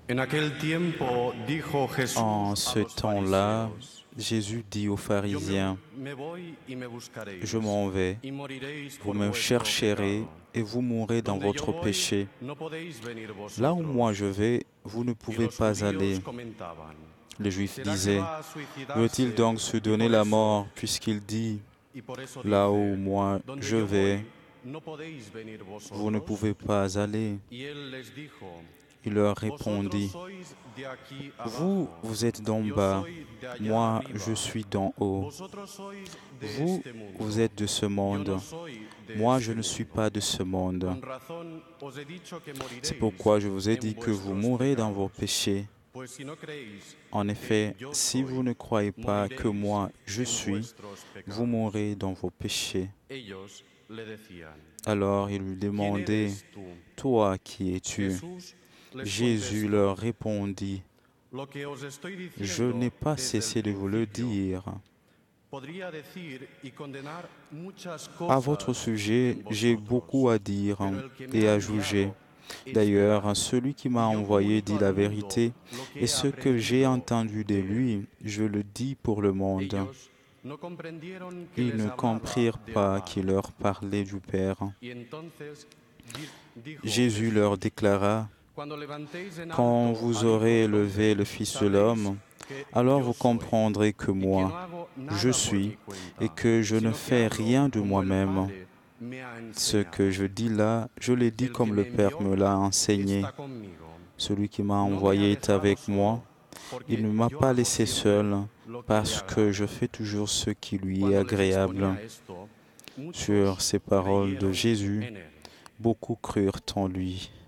En ce temps-là, Jésus dit aux pharisiens, « Je m'en vais, vous me chercherez et vous mourrez dans votre péché. Là où moi je vais, vous ne pouvez pas aller. » Les Juifs disaient, « Veut-il donc se donner la mort puisqu'il dit, « Là où moi je vais, vous ne pouvez pas aller ?» Il leur répondit, « Vous, vous êtes d'en bas, moi, je suis d'en haut. Vous, vous êtes de ce monde, moi, je ne suis pas de ce monde. C'est pourquoi je vous ai dit que vous mourrez dans vos péchés. En effet, si vous ne croyez pas que moi, je suis, vous mourrez dans vos péchés. » Alors ils lui demandaient, « Toi, qui es-tu » Jésus leur répondit, « Je n'ai pas cessé de vous le dire. À votre sujet, j'ai beaucoup à dire et à juger. D'ailleurs, celui qui m'a envoyé dit la vérité, et ce que j'ai entendu de lui, je le dis pour le monde. » Ils ne comprirent pas qu'il leur parlait du Père. Jésus leur déclara, « Quand vous aurez élevé le Fils de l'homme, alors vous comprendrez que moi, je suis, et que je ne fais rien de moi-même. Ce que je dis là, je l'ai dit comme le Père me l'a enseigné. Celui qui m'a envoyé est avec moi. Il ne m'a pas laissé seul, parce que je fais toujours ce qui lui est agréable. » Sur ces paroles de Jésus, beaucoup crurent en lui.